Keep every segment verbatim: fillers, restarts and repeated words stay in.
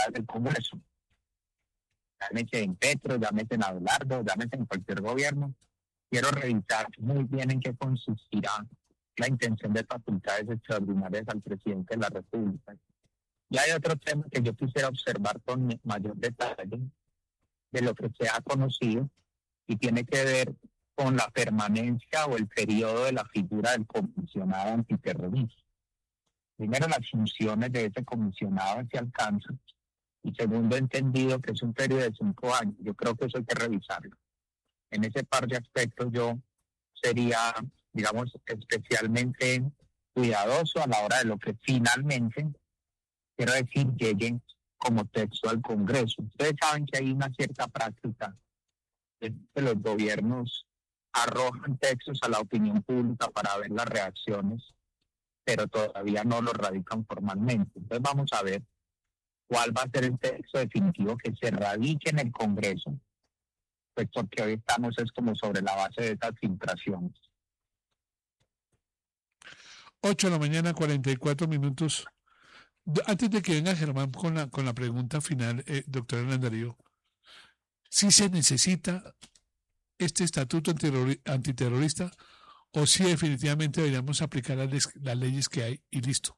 facultades del Congreso. Llámese en Petro, llámese en Abelardo, llámese en cualquier gobierno. Quiero revisar muy bien en qué consistirá la intención de facultades extraordinarias al presidente de la República. Y hay otro tema que yo quisiera observar con mayor detalle de lo que se ha conocido y tiene que ver con la permanencia o el periodo de la figura del comisionado antiterrorista. Primero, las funciones de ese comisionado se alcanzan y segundo, entendido que es un periodo de cinco años. Yo creo que eso hay que revisarlo. En ese par de aspectos yo sería, digamos, especialmente cuidadoso a la hora de lo que finalmente, quiero decir, lleguen como texto al Congreso. Ustedes saben que hay una cierta práctica de que los gobiernos arrojan textos a la opinión pública para ver las reacciones, pero todavía no los radican formalmente. Entonces vamos a ver cuál va a ser el texto definitivo que se radique en el Congreso, pues porque hoy estamos es como sobre la base de estas filtraciones. ocho de la mañana, cuarenta y cuatro minutos. Antes de que venga Germán con la, con la pregunta final, eh, doctor Hernán Darío, ¿sí se necesita este estatuto antiterrorista o si definitivamente deberíamos aplicar las, las leyes que hay y listo?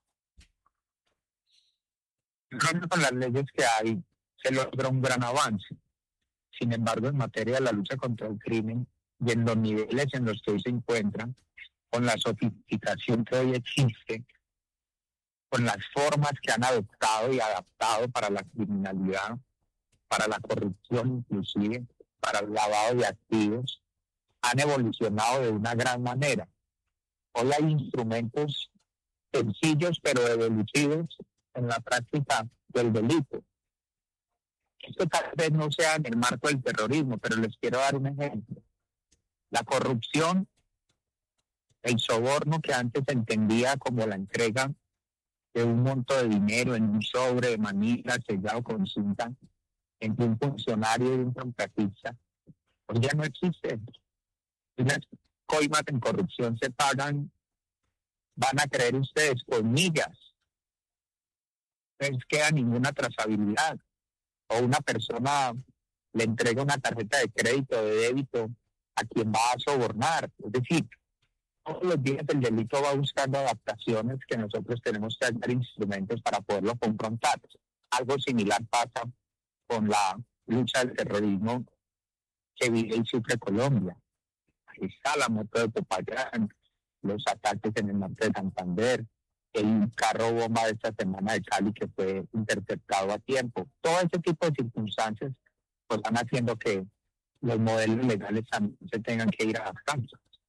Con las leyes que hay se logra un gran avance. Sin embargo, en materia de la lucha contra el crimen y en los niveles en los que hoy se encuentran, con la sofisticación que hoy existe, con las formas que han adoptado y adaptado para la criminalidad, para la corrupción inclusive, para el lavado de activos, han evolucionado de una gran manera. Hoy hay instrumentos sencillos pero evolutivos en la práctica del delito. Esto tal vez no sea en el marco del terrorismo, pero les quiero dar un ejemplo. La corrupción, el soborno que antes se entendía como la entrega de un monto de dinero en un sobre de manila sellado con cinta entre un funcionario y un contratista, pues ya no existe. Las coimas en corrupción se pagan, van a creer ustedes, con millas. No les queda ninguna trazabilidad. O una persona le entrega una tarjeta de crédito o de débito a quien va a sobornar. Es decir, todos los días el delito va buscando adaptaciones que nosotros tenemos que dar instrumentos para poderlo confrontar. Algo similar pasa con la lucha del terrorismo que vive y sufre Colombia. Ahí está la moto de Popayán, los ataques en el norte de Santander, el carro bomba de esta semana de Cali que fue interceptado a tiempo. Todo ese tipo de circunstancias pues van haciendo que los modelos legales también se tengan que ir adaptando.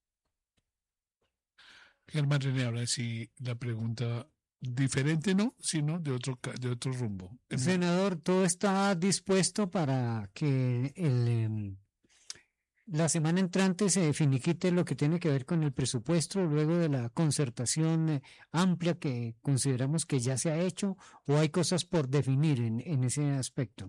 Germán René, ahora sí la pregunta diferente, no, sino de otro de otro rumbo. Senador, ¿todo está dispuesto para que el eh, la semana entrante se finiquite lo que tiene que ver con el presupuesto luego de la concertación eh, amplia que consideramos que ya se ha hecho, o hay cosas por definir en, en ese aspecto?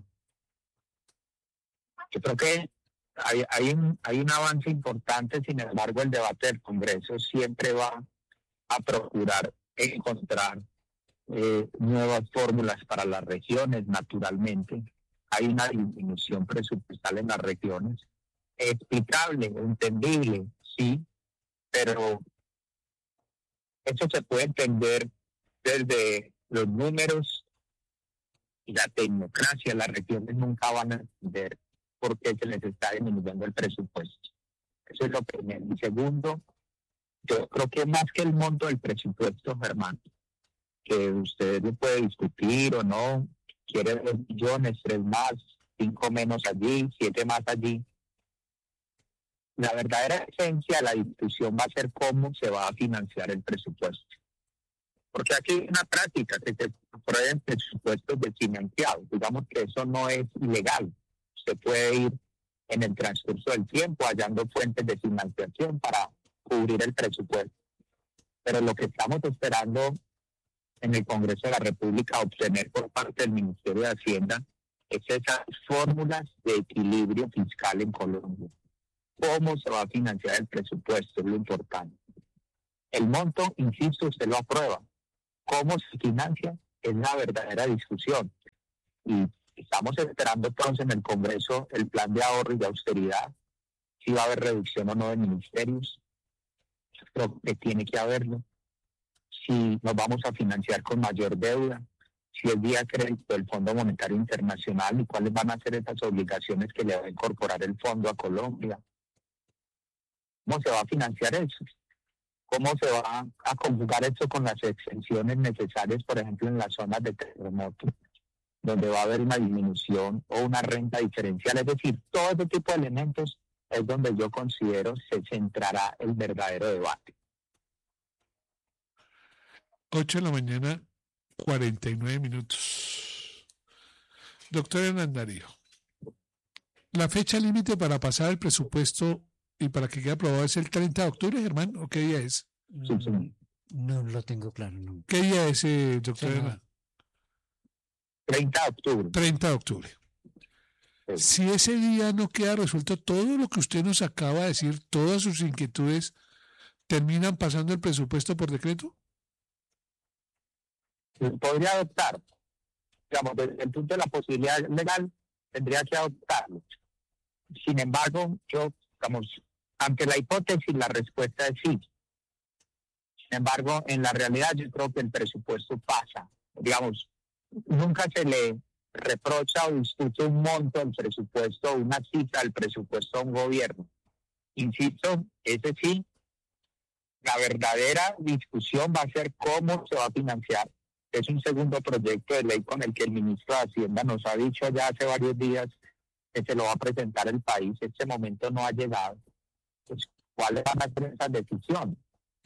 Yo creo que hay, hay, un, hay un avance importante, sin embargo el debate del Congreso siempre va a procurar encontrar eh, nuevas fórmulas para las regiones. Naturalmente hay una disminución presupuestal en las regiones, explicable, entendible, sí, pero eso se puede entender desde los números y la tecnocracia. Las regiones nunca van a entender por qué se les está disminuyendo el presupuesto. Eso es lo primero. Y segundo, yo creo que más que el monto del presupuesto, Germán, que usted lo puede discutir o no, quiere dos millones, tres más, cinco menos allí, siete más allí. La verdadera esencia de la discusión va a ser cómo se va a financiar el presupuesto. Porque aquí hay una práctica que se aprueben presupuestos desfinanciados. Digamos que eso no es ilegal. Se puede ir en el transcurso del tiempo hallando fuentes de financiación para cubrir el presupuesto. Pero lo que estamos esperando en el Congreso de la República obtener por parte del Ministerio de Hacienda es esas fórmulas de equilibrio fiscal en Colombia. ¿Cómo se va a financiar el presupuesto? Es lo importante. El monto, insisto, usted lo aprueba. ¿Cómo se financia? Es la verdadera discusión. y estamos esperando todos en el Congreso el plan de ahorro y de austeridad, si va a haber reducción o no de ministerios, creo que tiene que haberlo, si nos vamos a financiar con mayor deuda, si es vía crédito del Fondo Monetario Internacional y cuáles van a ser esas obligaciones que le va a incorporar el fondo a Colombia. ¿Cómo se va a financiar eso? ¿Cómo se va a conjugar eso con las exenciones necesarias, por ejemplo, en las zonas de terremoto, donde va a haber una disminución o una renta diferencial? Es decir, todo ese tipo de elementos es donde yo considero se centrará el verdadero debate. ocho de la mañana, cuarenta y nueve minutos. Doctor Hernán Darío, la fecha límite para pasar el presupuesto y para que quede aprobado es el treinta de octubre, Germán, ¿o qué día es? Sí, sí. No lo tengo claro, no. ¿Qué día es, eh, doctor Sí, Hernán? treinta de octubre. treinta de octubre. Sí. Si ese día no queda resuelto todo lo que usted nos acaba de decir, todas sus inquietudes, ¿terminan pasando el presupuesto por decreto? Podría adoptar, digamos, desde el punto de la posibilidad legal, tendría que adoptarlo. Sin embargo, yo, digamos, ante la hipótesis, la respuesta es sí. Sin embargo, en la realidad, yo creo que el presupuesto pasa. Digamos, nunca se le reprocha o discute un monto del presupuesto, una cifra del presupuesto a un gobierno. Insisto, ese sí, la verdadera discusión va a ser cómo se va a financiar. Es un segundo proyecto de ley con el que el ministro de Hacienda nos ha dicho ya hace varios días que se lo va a presentar el país. Este momento no ha llegado. Pues, ¿cuáles van a ser esas decisiones?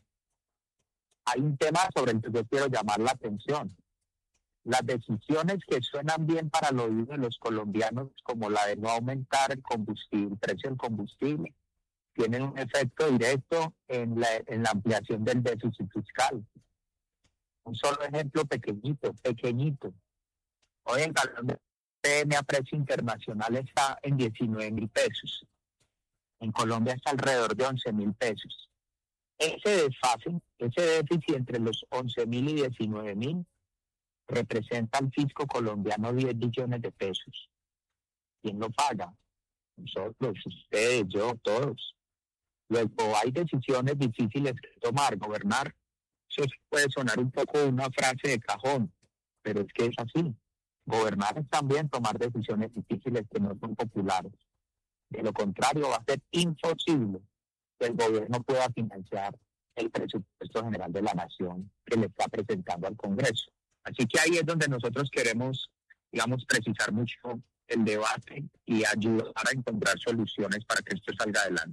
Hay un tema sobre el que yo quiero llamar la atención. Las decisiones que suenan bien para los oídos de los colombianos, como la de no aumentar el combustible, el precio del combustible, tienen un efecto directo en la, en la ampliación del déficit fiscal. Un solo ejemplo pequeñito, pequeñito. Hoy el galón de P M a precio internacional está en diecinueve mil pesos. En Colombia está alrededor de once mil pesos. Ese desfase, ese déficit entre los once mil y diecinueve mil, representa al fisco colombiano diez billones de pesos. ¿Quién lo paga? Nosotros, ustedes, yo, todos. Luego hay decisiones difíciles que tomar, gobernar. Eso puede sonar un poco una frase de cajón, pero es que es así. Gobernar es también tomar decisiones difíciles que no son populares. De lo contrario, va a ser imposible que el gobierno pueda financiar el presupuesto general de la nación que le está presentando al Congreso. Así que ahí es donde nosotros queremos, digamos, precisar mucho el debate y ayudar a encontrar soluciones para que esto salga adelante.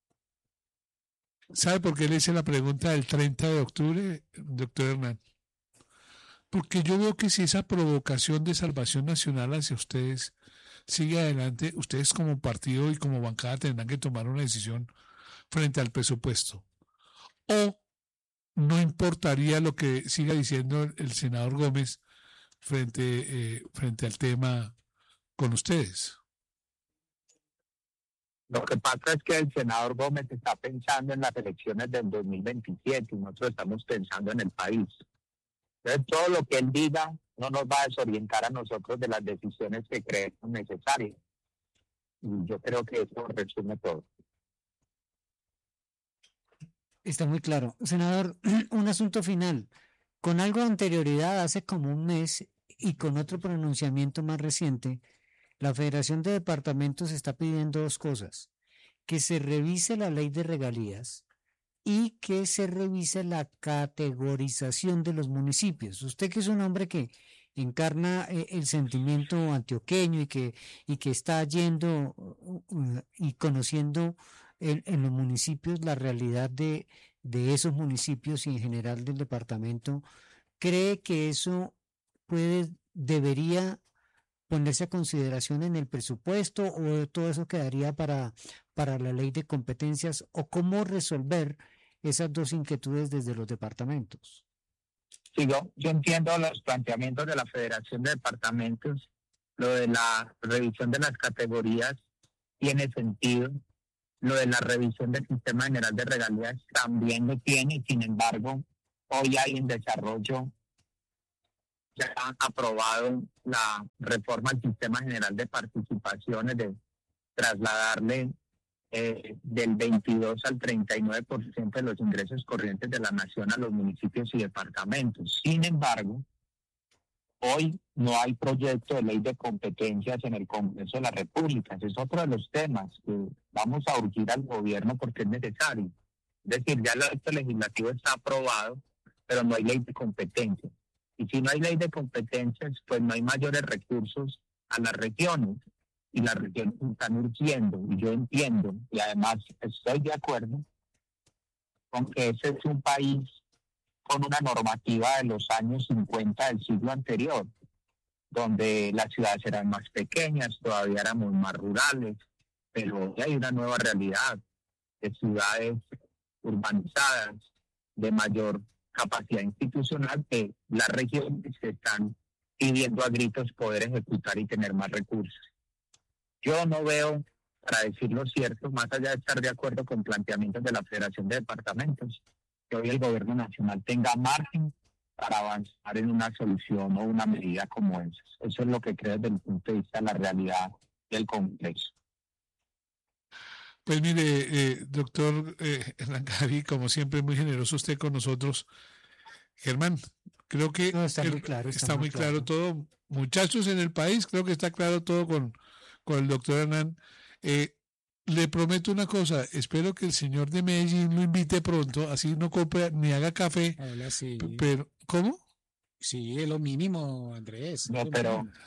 ¿Sabe por qué le hice la pregunta del treinta de octubre, doctor Hernán? Porque yo veo que si esa provocación de Salvación Nacional hacia ustedes sigue adelante, ustedes como partido y como bancada tendrán que tomar una decisión frente al presupuesto. O no importaría lo que siga diciendo el senador Gómez frente, eh, frente al tema con ustedes. Lo que pasa es que el senador Gómez está pensando en las elecciones del dos mil veintisiete y nosotros estamos pensando en el país. Entonces, todo lo que él diga no nos va a desorientar a nosotros de las decisiones que creemos necesarias. Y yo creo que eso resume todo. Está muy claro. Senador, un asunto final. Con algo de anterioridad, hace como un mes, y con otro pronunciamiento más reciente, la Federación de Departamentos está pidiendo dos cosas: que se revise la ley de regalías y que se revise la categorización de los municipios. Usted, que es un hombre que encarna eh, el sentimiento antioqueño y que, y que está yendo uh, uh, y conociendo en, en los municipios la realidad de, de esos municipios y en general del departamento, ¿cree que eso puede, debería ponerse a consideración en el presupuesto, o todo eso quedaría para, para la ley de competencias, o cómo resolver esas dos inquietudes desde los departamentos? Sí, yo, yo entiendo los planteamientos de la Federación de Departamentos. Lo de la revisión de las categorías tiene sentido. Lo de la revisión del sistema general de regalías también lo tiene. Sin embargo, hoy hay en desarrollo ya ha aprobado la reforma al sistema general de participaciones, de trasladarle eh, del veintidós al treinta y nueve por ciento de los ingresos corrientes de la nación a los municipios y departamentos. Sin embargo, hoy no hay proyecto de ley de competencias en el Congreso de la República. Ese es otro de los temas que vamos a urgir al gobierno porque es necesario. Es decir, ya el acto legislativo está aprobado, pero no hay ley de competencias. Y si no hay ley de competencias, pues no hay mayores recursos a las regiones. Y las regiones están urgiendo, y yo entiendo, y además estoy de acuerdo con que ese es un país con una normativa de los años cincuenta del siglo anterior, donde las ciudades eran más pequeñas, todavía éramos más rurales, pero hoy hay una nueva realidad de ciudades urbanizadas, de mayor capacidad institucional, que las regiones están pidiendo a gritos poder ejecutar y tener más recursos. Yo no veo, para decir lo cierto, más allá de estar de acuerdo con planteamientos de la Federación de Departamentos, que hoy el gobierno nacional tenga margen para avanzar en una solución o una medida como esa. Eso es lo que creo desde el punto de vista de la realidad del Congreso. Pues mire, eh, doctor eh, Hernán Gavi, como siempre, muy generoso usted con nosotros. Germán, creo que No, está el- muy claro, está está muy muy claro claro. todo. Muchachos en el país, creo que está claro todo con, con el doctor Hernán. Eh, le prometo una cosa, espero que el señor de Medellín lo invite pronto, así no compre ni haga café, Hola, sí. p- pero ¿cómo? Sí, es lo mínimo, Andrés. No, es lo pero- mínimo.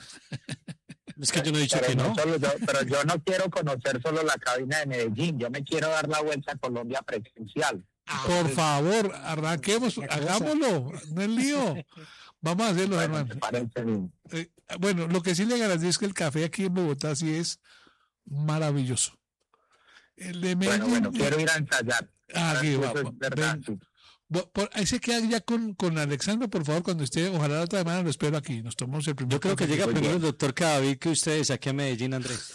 Es que yo no he dicho pero que no. solo yo, pero yo no quiero conocer solo la cabina de Medellín, yo me quiero dar la vuelta a Colombia presencial. Por favor, arranquemos, la cosa. hagámoslo, no es lío. Vamos a hacerlo, Bueno, Hernán. me parece bien. Eh, bueno, lo que sí le garantizo es que el café aquí en Bogotá sí es maravilloso. El de Bueno, Medellín, bueno, quiero ir a ensayar. ah, aquí Eso va, es va, verdad, ven. sí. Bo- por- ahí se queda ya con, con Alexandra, por favor, cuando esté, ojalá la otra semana lo espero aquí, nos tomamos el primer Yo creo que café. llega Muy primero bien. el doctor Cadavid que ustedes aquí a Medellín, Andrés.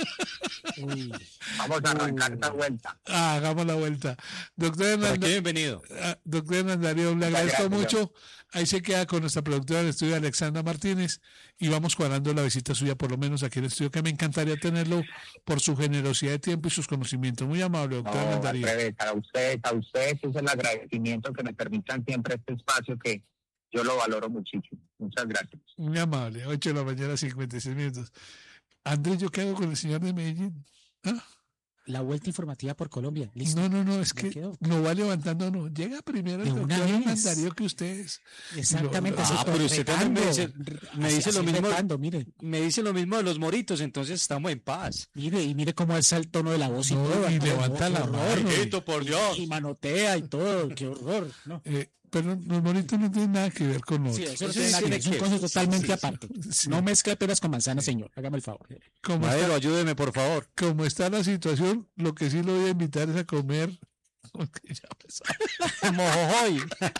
Uy, Vamos a arrancar Uh. esta vuelta. Ah, hagamos la vuelta. Doctor Por Hernán, aquí, bienvenido. ah, doctor Hernán Darío, le Muchas agradezco gracias. mucho. Ahí se queda con nuestra productora del estudio, Alexandra Martínez, y vamos cuadrando la visita suya, por lo menos aquí en el estudio, que me encantaría tenerlo por su generosidad de tiempo y sus conocimientos. Muy amable, doctor No, Hernán al Darío. revés, a ustedes, a ustedes es el agradecimiento que me permitan siempre este espacio que yo lo valoro muchísimo. Muchas gracias. Muy amable, ocho de la mañana, cincuenta y seis minutos. Andrés, ¿yo qué hago con el señor de Medellín? ¿Ah? la vuelta informativa por Colombia. Listo. No, no, no, es Ya que quedó. no va levantando, no. Llega primero el De una doctor Hernán vez. Darío que ustedes. Exactamente. No, así, ah, pero usted también me dice- retando. me Así- dice lo así mismo- retando, mire, Me dice lo mismo de los moritos, entonces estamos en paz. mire, y mire cómo alza el tono de la voz y No, todo. y no, levanta qué la horror. mano. Bendito por Dios. Y manotea y todo, qué horror. No, Eh, pero los bonitos no tienen nada que ver con sí, nosotros. eso no Eso tiene sí nada que tiene ver, son que- cosas totalmente sí, sí. aparte. Sí. No mezcle peras con manzanas, señor. Hágame el favor. Como está, Madero, ayúdeme, por favor. como está la situación, lo que sí lo voy a invitar es a comer. porque ya me sabe. Mojojoy.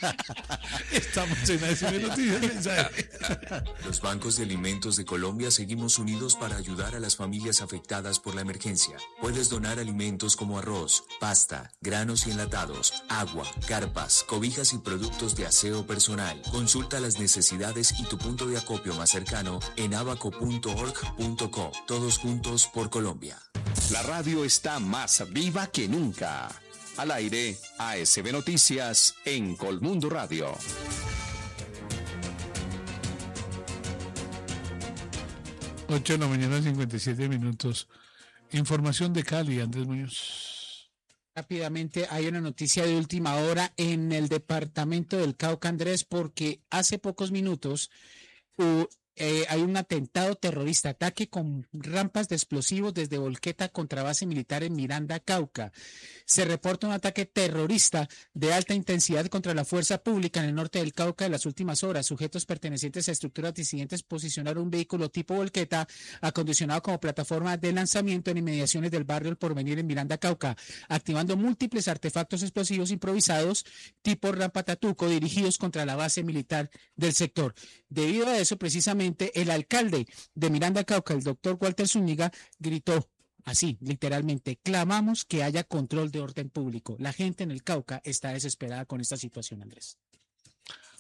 Estamos en A S B Noticias. mensaje. Los bancos de alimentos de Colombia seguimos unidos para ayudar a las familias afectadas por la emergencia. Puedes donar alimentos como arroz, pasta, granos y enlatados, agua, carpas, cobijas y productos de aseo personal. Consulta las necesidades y tu punto de acopio más cercano en abaco punto org punto co. Todos juntos por Colombia. La radio está más viva que nunca. Al aire, A S B Noticias en Colmundo Radio. ocho de la mañana, cincuenta y siete minutos. Información de Cali, Andrés Muñoz. Rápidamente, hay una noticia de última hora en el departamento del Cauca, Andrés, porque hace pocos minutos uh, eh, hay un atentado terrorista, ataque con rampas de explosivos desde Volqueta contra base militar en Miranda, Cauca. Se reporta un ataque terrorista de alta intensidad contra la fuerza pública en el norte del Cauca en las últimas horas. Sujetos pertenecientes a estructuras disidentes posicionaron un vehículo tipo Volqueta acondicionado como plataforma de lanzamiento en inmediaciones del barrio El Porvenir en Miranda, Cauca, activando múltiples artefactos explosivos improvisados tipo rampa Tatuco dirigidos contra la base militar del sector. Debido a eso, precisamente, el alcalde de Miranda, Cauca, el doctor Walter Zúñiga, gritó así, literalmente: clamamos que haya control de orden público. La gente en el Cauca está desesperada con esta situación, Andrés.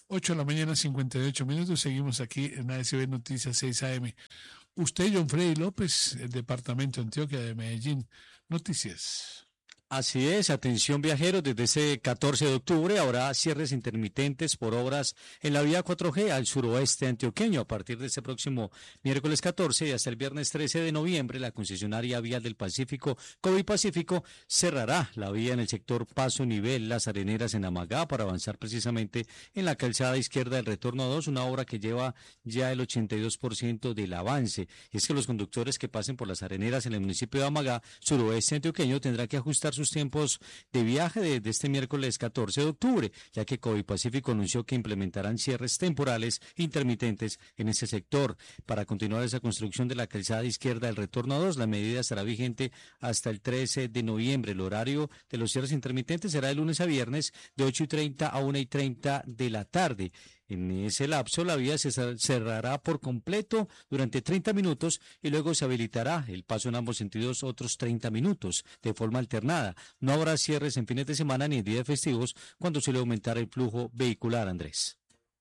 ocho de la mañana, cincuenta y ocho minutos. Seguimos aquí en A S B Noticias seis A M. Usted, John Freddy López, el departamento de Antioquia de Medellín. Noticias. Así es, atención viajeros, desde ese catorce de octubre habrá cierres intermitentes por obras en la vía cuatro G al suroeste antioqueño. A partir de este próximo miércoles catorce y hasta el viernes trece de noviembre, la concesionaria Vial del Pacífico, COVID Pacífico, cerrará la vía en el sector Paso Nivel Las Areneras en Amagá para avanzar precisamente en la calzada izquierda del retorno dos, una obra que lleva ya el ochenta y dos por ciento del avance. Y es que los conductores que pasen por Las Areneras en el municipio de Amagá, suroeste antioqueño, tendrán que ajustar sus tiempos de viaje desde este miércoles catorce de octubre, ya que COVID Pacífico anunció que implementarán cierres temporales intermitentes en ese sector. Para continuar esa construcción de la calzada izquierda del retorno dos, la medida estará vigente hasta el trece de noviembre. El horario de los cierres intermitentes será de lunes a viernes de ocho y treinta a una y treinta de la tarde. En ese lapso, la vía se cerrará por completo durante treinta minutos y luego se habilitará el paso en ambos sentidos otros treinta minutos de forma alternada. No habrá cierres en fines de semana ni en días festivos cuando se le aumentará el flujo vehicular, Andrés.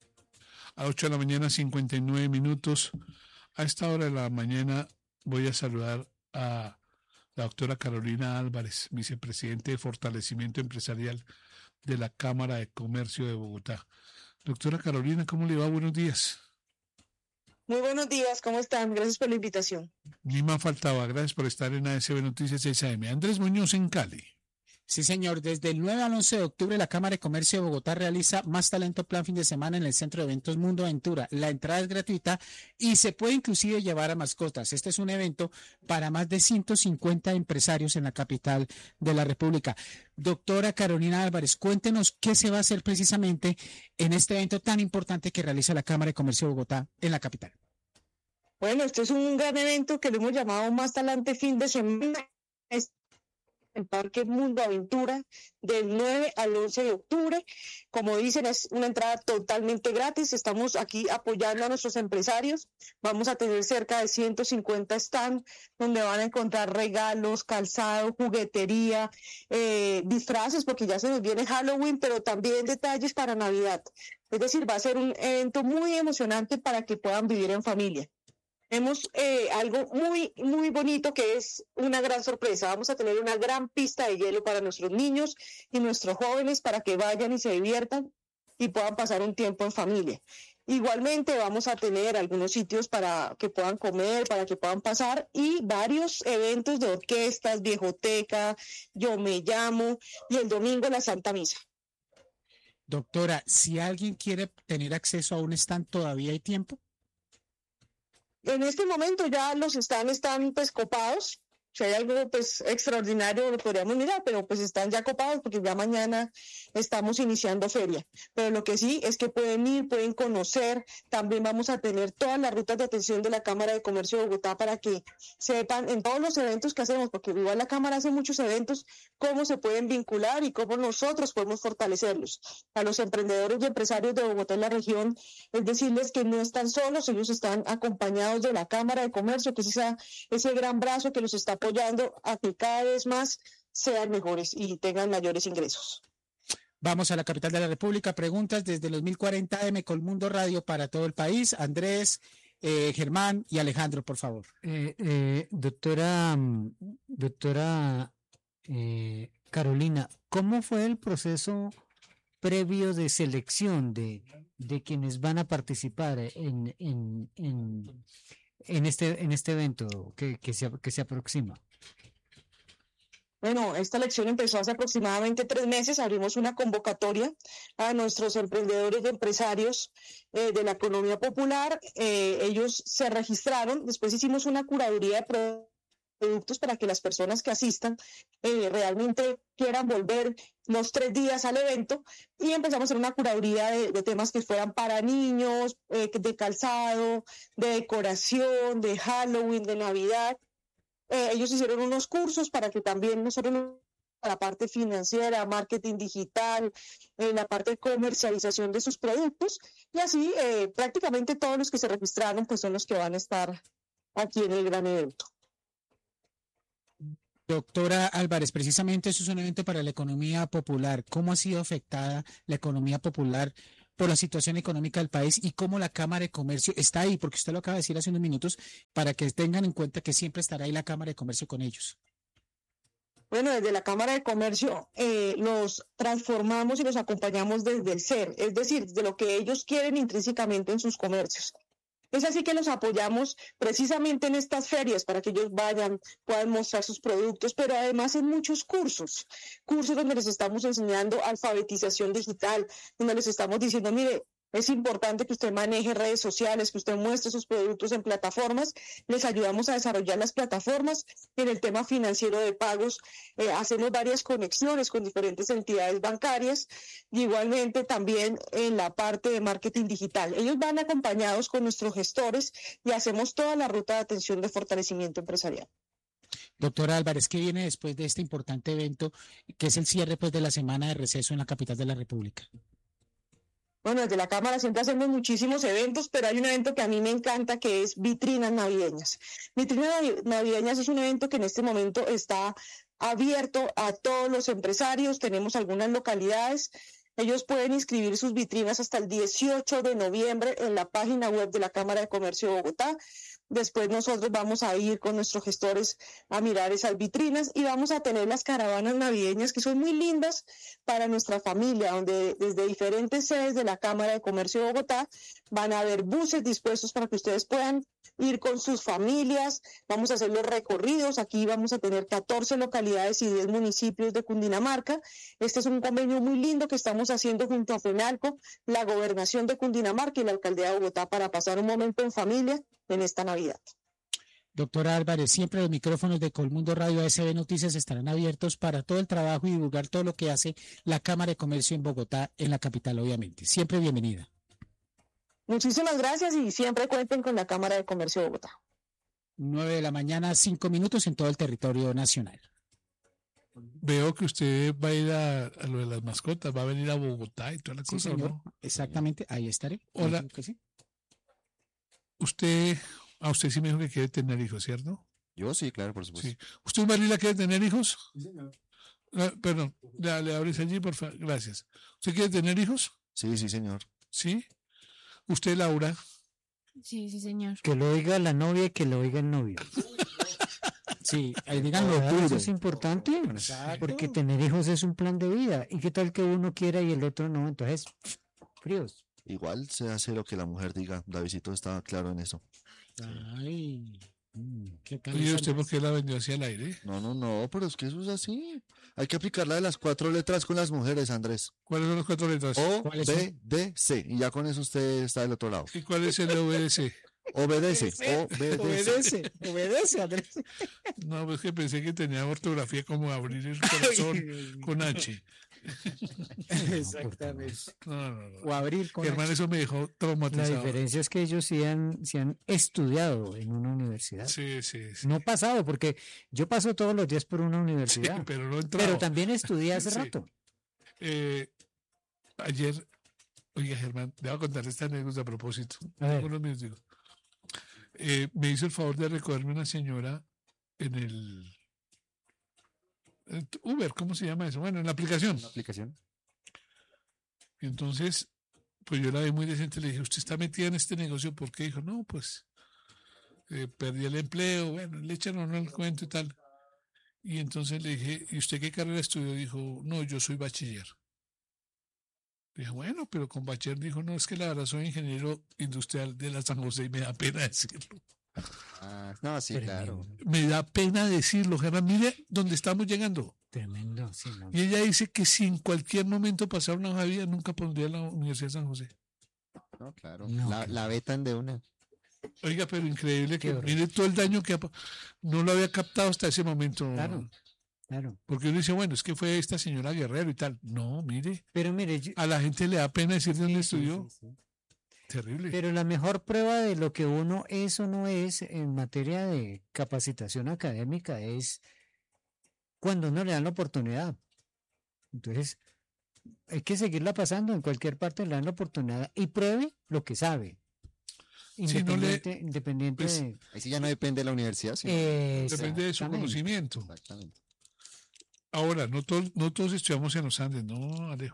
A ocho de la mañana, cincuenta y nueve minutos. A esta hora de la mañana voy a saludar a la doctora Carolina Álvarez, vicepresidente de Fortalecimiento Empresarial de la Cámara de Comercio de Bogotá. Doctora Carolina, ¿cómo le va? Buenos días. Muy buenos días, ¿cómo están? Gracias por la invitación. Ni más faltaba, gracias por estar en A S B Noticias seis A M. Andrés Muñoz en Cali. Sí, señor. Desde el nueve al once de octubre, la Cámara de Comercio de Bogotá realiza Más Talento Plan Fin de Semana en el Centro de Eventos Mundo Aventura. La entrada es gratuita y se puede inclusive llevar a mascotas. Este es un evento para más de ciento cincuenta empresarios en la capital de la República. Doctora Carolina Álvarez, cuéntenos qué se va a hacer precisamente en este evento tan importante que realiza la Cámara de Comercio de Bogotá en la capital. Bueno, este es un gran evento que lo hemos llamado Más Talento Fin de Semana. Es el Parque Mundo Aventura del nueve al once de octubre. Como dicen, es una entrada totalmente gratis. Estamos aquí apoyando a nuestros empresarios. Vamos a tener cerca de ciento cincuenta stands donde van a encontrar regalos, calzado, juguetería, eh, disfraces, porque ya se nos viene Halloween, pero también detalles para Navidad. Es decir, va a ser un evento muy emocionante para que puedan vivir en familia. Tenemos eh, algo muy, muy bonito que es una gran sorpresa. Vamos a tener una gran pista de hielo para nuestros niños y nuestros jóvenes para que vayan y se diviertan y puedan pasar un tiempo en familia. Igualmente vamos a tener algunos sitios para que puedan comer, para que puedan pasar y varios eventos de orquestas, viejoteca, Yo Me Llamo y el domingo la Santa Misa. Doctora, si alguien quiere tener acceso a un stand, ¿todavía hay tiempo? En este momento ya los stands están pues copados. Si hay algo pues extraordinario lo podríamos mirar, pero pues están ya copados porque ya mañana estamos iniciando feria. Pero lo que sí es que pueden ir, pueden conocer. También vamos a tener todas las rutas de atención de la Cámara de Comercio de Bogotá para que sepan en todos los eventos que hacemos, porque igual la Cámara hace muchos eventos, cómo se pueden vincular y cómo nosotros podemos fortalecerlos. A los emprendedores y empresarios de Bogotá en la región, es decirles que no están solos, ellos están acompañados de la Cámara de Comercio, que es esa, ese gran brazo que los está apoyando a que cada vez más sean mejores y tengan mayores ingresos. Vamos a la capital de la República. Preguntas desde los mil cuarenta A M Colmundo Radio para todo el país. Andrés, eh, Germán y Alejandro, por favor. Eh, eh, doctora, doctora eh, Carolina, ¿cómo fue el proceso previo de selección de, de quienes van a participar en, en, en, en, este, en este evento que, que, se, que se aproxima? Bueno, esta elección empezó hace aproximadamente tres meses. Abrimos una convocatoria a nuestros emprendedores y empresarios eh, de la economía popular. Eh, ellos se registraron. Después hicimos una curaduría de productos para que las personas que asistan eh, realmente quieran volver los tres días al evento. Y empezamos a hacer una curaduría de, de temas que fueran para niños, eh, de calzado, de decoración, de Halloween, de Navidad. Eh, ellos hicieron unos cursos para que también nosotros, la parte financiera, marketing digital, eh, la parte de comercialización de sus productos, y así eh, prácticamente todos los que se registraron pues son los que van a estar aquí en el gran evento. Doctora Álvarez, precisamente eso es un evento para la economía popular. ¿Cómo ha sido afectada la economía popular por la situación económica del país y cómo la Cámara de Comercio está ahí, porque usted lo acaba de decir hace unos minutos, para que tengan en cuenta que siempre estará ahí la Cámara de Comercio con ellos. Bueno, desde la Cámara de Comercio eh, los transformamos y los acompañamos desde el ser, es decir, de lo que ellos quieren intrínsecamente en sus comercios. Es así que los apoyamos precisamente en estas ferias para que ellos vayan, puedan mostrar sus productos, pero además en muchos cursos, cursos donde les estamos enseñando alfabetización digital, donde les estamos diciendo, mire, es importante que usted maneje redes sociales, que usted muestre sus productos en plataformas. Les ayudamos a desarrollar las plataformas. En el tema financiero de pagos, eh, hacemos varias conexiones con diferentes entidades bancarias. Y igualmente también en la parte de marketing digital. Ellos van acompañados con nuestros gestores y hacemos toda la ruta de atención de fortalecimiento empresarial. Doctora Álvarez, ¿qué viene después de este importante evento, que es el cierre pues, de la semana de receso en la capital de la República? Bueno, desde la Cámara siempre hacemos muchísimos eventos, pero hay un evento que a mí me encanta, que es Vitrinas Navideñas. Vitrinas Navideñas es un evento que en este momento está abierto a todos los empresarios. Tenemos algunas localidades. Ellos pueden inscribir sus vitrinas hasta el dieciocho de noviembre en la página web de la Cámara de Comercio de Bogotá. Después nosotros vamos a ir con nuestros gestores a mirar esas vitrinas y vamos a tener las caravanas navideñas que son muy lindas para nuestra familia, donde desde diferentes sedes de la Cámara de Comercio de Bogotá van a haber buses dispuestos para que ustedes puedan ir con sus familias. Vamos a hacer los recorridos. Aquí vamos a tener catorce localidades y diez municipios de Cundinamarca. Este es un convenio muy lindo que estamos haciendo junto a FENALCO, la Gobernación de Cundinamarca y la Alcaldía de Bogotá para pasar un momento en familia en esta Navidad. Doctora Álvarez, siempre los micrófonos de Colmundo Radio A S B Noticias estarán abiertos para todo el trabajo y divulgar todo lo que hace la Cámara de Comercio en Bogotá, en la capital, obviamente. Siempre bienvenida. Muchísimas gracias y siempre cuenten con la Cámara de Comercio de Bogotá. Nueve de la mañana, cinco minutos en todo el territorio nacional. Veo que usted va a ir a, a lo de las mascotas, va a venir a Bogotá y toda la Sí, cosa, señor. ¿no? Exactamente, ahí estaré. Hola. Que sí. Usted, a usted sí me dijo que quiere tener hijos, ¿cierto? Yo sí, claro, por supuesto. Sí. ¿Usted, Marila, quiere tener hijos? Sí, señor. Ah, perdón, le, le abres allí, por favor. Gracias. ¿Usted quiere tener hijos? Sí, sí, señor. ¿Sí? ¿Usted, Laura? Sí, sí, señor. Que lo oiga la novia y que lo oiga el novio. Sí, ahí digan lo Claro, eso duro. es importante, Exacto. porque tener hijos es un plan de vida. ¿Y qué tal que uno quiera y el otro no? Entonces, fríos. Igual se hace lo que la mujer diga. Davidito estaba claro en eso. Ay, mm, qué Oye, cabeza ¿usted por más. qué la vendió hacia el aire? No, no, no, pero es que eso es así. Hay que aplicar la de las cuatro letras con las mujeres, Andrés. ¿Cuáles son las cuatro letras? O, ¿Cuáles B, son? D, C. Y ya con eso usted está del otro lado. ¿Y cuál es el O B D C? Obedece. Obedece. Obedece, obedece, Andrés. No, pues que pensé que tenía ortografía como abrir el corazón con H. Exactamente. No, no, no. O abrir con Germán, H. eso me dejó La traumatizado. diferencia es que ellos sí han, sí han estudiado en una universidad. Sí, sí, sí. No pasado, porque yo paso todos los días por una Sí, universidad, pero no he entrado. pero también estudié hace Sí. rato. Eh, ayer, oiga, Germán, le voy a contar esta anécdota a propósito. A ver. Unos minutos, digo. Eh, me hizo el favor de recogerme una señora en el, el Uber, ¿cómo se llama eso? Bueno, en la aplicación. aplicación? Y entonces, pues yo la vi muy decente, le dije, ¿usted está metida en este negocio? ¿Por qué? Dijo, no, pues eh, perdí el empleo, bueno, le echaron el cuento y tal. Y entonces le dije, ¿y usted qué carrera estudió? Dijo, no, yo soy bachiller. Dije, bueno, pero con bachiller dijo, no, es que la verdad soy ingeniero industrial de la San José y me da pena decirlo. Ah, no, sí, Tremendo, claro. Me da pena decirlo, Germán, mire dónde estamos llegando. Tremendo, sí, no. Y ella dice que si en cualquier momento pasara una hoja de vida, nunca pondría la Universidad de San José. No, claro. No, la, claro. la vetan de una. Oiga, pero increíble Qué que horror. mire todo el daño que ha, pa- no lo había captado hasta ese momento. Claro, claro. Porque uno dice, bueno, es que fue esta señora Guerrero y tal. No, mire, Pero mire, yo- a la gente le da pena decir dónde sí, estudió. sí, sí. Terrible. Pero la mejor prueba de lo que uno es o no es en materia de capacitación académica es cuando no le dan la oportunidad. Entonces, hay que seguirla pasando en cualquier parte, le dan la oportunidad y pruebe lo que sabe. Si no le- Independiente, independiente pues, de... Ahí sí ya no depende de la universidad, sino Depende de su Exactamente. conocimiento. exactamente. Ahora, no, todos no todos estudiamos en los Andes, ¿no, Alejo?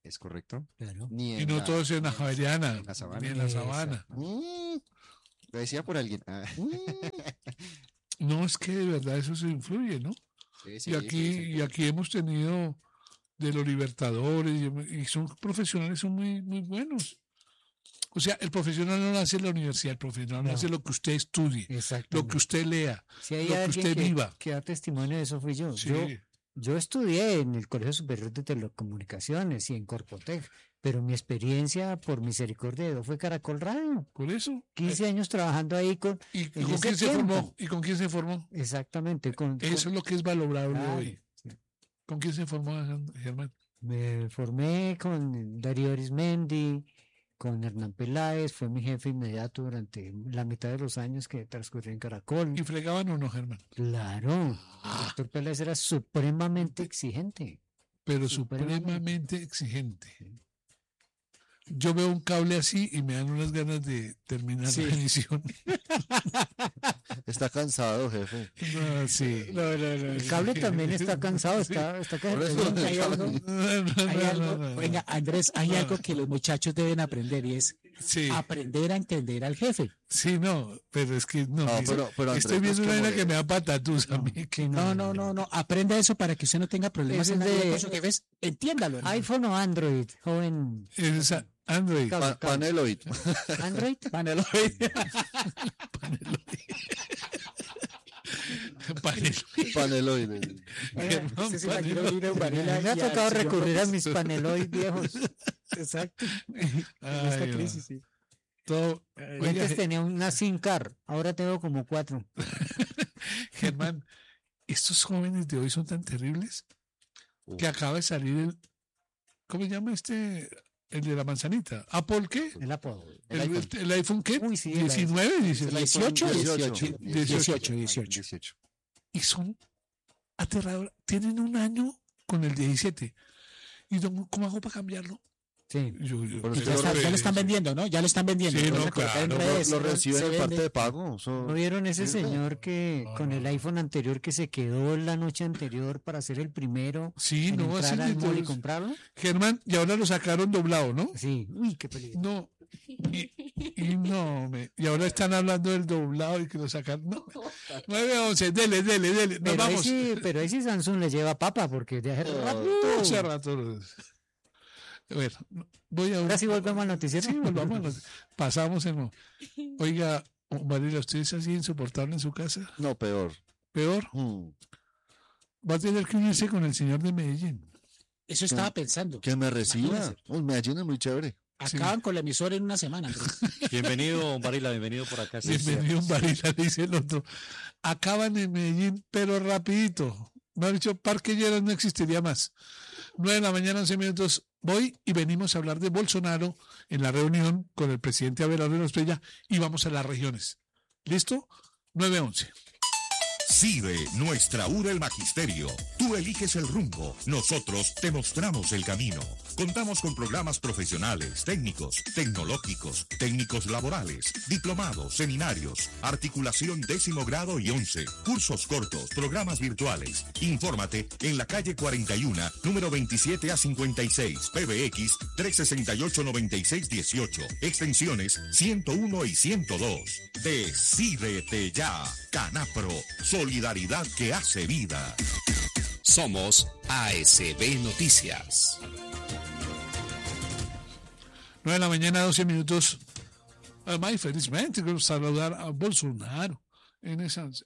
Es correcto. Claro. Ni Y en no la- todo es en la ni Javeriana, en la sabana. ni en la Exacto. sabana. Mm, lo decía por alguien. Ah. No, es que de verdad eso se influye, ¿no? Sí, sí, Y aquí, y aquí hemos tenido de los Libertadores y, hemos- y son profesionales, son muy, muy buenos. O sea, el profesional no nace en la universidad, el profesional No. nace lo que usted estudie, Exacto. lo que usted lea, Si hay lo que alguien usted que, viva. que da testimonio de eso fui yo. Sí. Yo, yo estudié en el Colegio Superior de Telecomunicaciones y en Corpotec, pero mi experiencia, por misericordia de Dios, fue Caracol Radio. Por eso. quince años trabajando ahí con... ¿Y, y en con ese quién se tiempo. formó? ¿Y con quién se formó? Exactamente. Con, Eso con- es lo que es valorable claro, hoy. sí. ¿Con quién se formó, Germán? Me formé con Darío Arismendi, con Hernán Peláez, fue mi jefe inmediato durante la mitad de los años que transcurrí en Caracol. ¿Y fregaban o no, Germán? Claro, el doctor Peláez era supremamente exigente. Pero Supremamente. supremamente exigente. Yo veo un cable así y me dan unas ganas de terminar Sí. la emisión. Está cansado, jefe. No, sí. No, no, no. El cable también está cansado, Sí. está, está Por eso- cansado. Hay algo, No, no, hay no, algo- no, no. venga, Andrés, hay algo que los muchachos deben aprender y es Sí, aprender a entender al jefe. sí, no, pero es que no. No, mire, pero- pero Andrés, estoy no es viendo una que vaina que modere. me da patatus a mí. que No, no, no, no. Aprenda eso para que usted no tenga problemas Ese en la es vida de- con sus jefes. Entiéndalo. hermano. iPhone o Android, joven. Es Android. Cable, Pa- cable. Paneloid. Android. Paneloid. Panel. Paneloid. Germán, Usted se la panel. quiere oír en Varela Me ha y al tocado señor recurrir a López. mis paneloid viejos. Exacto. En Ay, esta va. crisis, sí. Todo. Yo Oiga, antes Ge- tenía una SIM card, ahora tengo como cuatro. Germán, estos jóvenes de hoy son tan terribles que acaba de salir el. ¿Cómo se llama este? El de la manzanita. ¿Apple qué? El apodo. ¿El, El el- el iPhone qué? Uy, sí, el ¿diecinueve? dieciocho. dieciocho, dieciocho. dieciocho, dieciocho. dieciocho. Y son aterradores. Tienen un año con el diecisiete. ¿Y no- cómo hago para cambiarlo? Sí. Yo, yo- Pero yo- usted Ya, está- ya yo- lo están vendiendo, ¿no? Ya lo están vendiendo. Sí, Lo no, van a colocar en claro, Lo, redes, lo ¿no? reciben Se en parte vende. de pago. eso- ¿No vieron ese Sí, señor que No, con no. el iPhone anterior que se quedó la noche anterior para ser el primero Sí, en no, así entrar de al mall y todos. comprarlo? Germán, y ahora lo sacaron doblado, ¿no? Sí. Uy, qué peligro. No. Y, y no, me, y ahora están hablando del doblado y que lo sacaron. No. nueve a once, dele, dele, dele. Nos Pero ahí, vamos. sí, pero ahí sí Samsung le lleva papa porque de hace rato. Hace rato. Bueno, voy a. Ahora sí volvemos al noticiero. Sí, volvamos a los- pasamos en. Oiga, Mariela, ¿usted es así insoportable en su casa? No, peor. Peor, Mm. va a tener que unirse con el señor de Medellín. Eso estaba pensando. Que me reciba. Imagínese. Uy, Medellín es muy chévere. Acaban con la emisora en una semana, Andrés. Bienvenido, Varela, bienvenido por acá. Sí, Bienvenido un varila, dice el otro. Acaban en Medellín, pero rapidito. Me ha dicho, Parque Lleras no existiría más. Nueve de la mañana, once minutos. Voy y venimos a hablar de Bolsonaro en la reunión con el presidente Abelardo Estrella y vamos a las regiones. ¿Listo? nueve a once. CIDE, nuestra U del Magisterio. Tú eliges el rumbo, nosotros te mostramos el camino. Contamos con programas profesionales, técnicos, tecnológicos, técnicos laborales, diplomados, seminarios, articulación décimo grado y once, cursos cortos, programas virtuales. Infórmate en la calle cuarenta y uno, número veintisiete a cincuenta y seis, P B X trescientos sesenta y ocho, noventa y seis dieciocho, extensiones ciento uno y ciento dos. Decídete ya, Canapro, solidaridad que hace vida. Somos A S B Noticias. nueve de la mañana, doce minutos. Además, y felizmente quiero saludar a Bolsonaro en esa. El